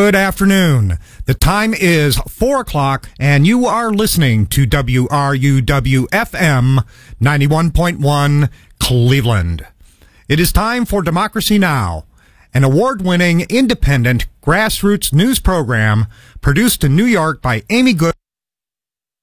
Good afternoon. The time is 4 o'clock, and you are listening to WRUW-FM 91.1 Cleveland. It is time for Democracy Now!, an award-winning, independent, grassroots news program produced in New York by Amy Good